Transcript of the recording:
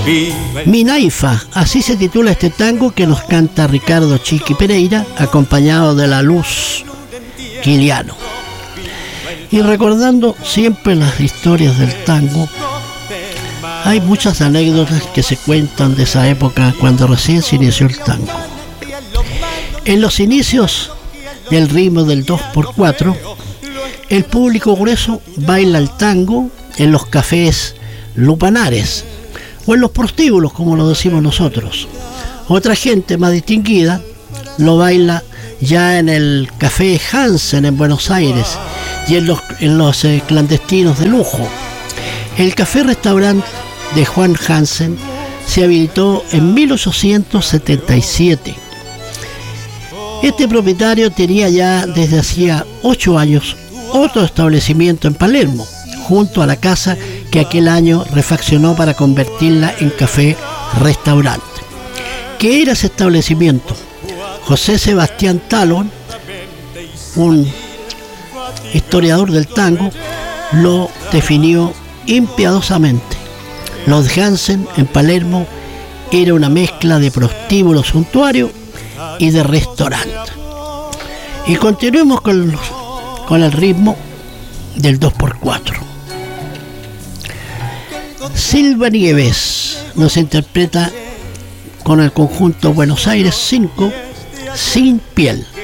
Minaifa, así se titula este tango que nos canta Ricardo Chiqui Pereira, acompañado de La Luz Quiliano. Y recordando siempre las historias del tango, hay muchas anécdotas que se cuentan de esa época cuando recién se inició el tango. En los inicios del ritmo del 2x4, el público grueso baila el tango en los cafés lupanares o en los prostíbulos, como lo decimos nosotros. Otra gente más distinguida lo baila ya en el Café Hansen en Buenos Aires y en los clandestinos de lujo. El café-restaurante de Juan Hansen se habilitó en 1877. Este propietario tenía ya desde hacía 8 años otro establecimiento en Palermo, junto a la casa que aquel año refaccionó para convertirla en café-restaurante. ¿Qué era ese establecimiento? José Sebastián Talon, un historiador del tango, lo definió impiadosamente. Los Hansen en Palermo era una mezcla de prostíbulo suntuario y de restaurante. Y continuemos con el ritmo del 2x4. Silva Nieves nos interpreta con el conjunto Buenos Aires 5, Sin Piel.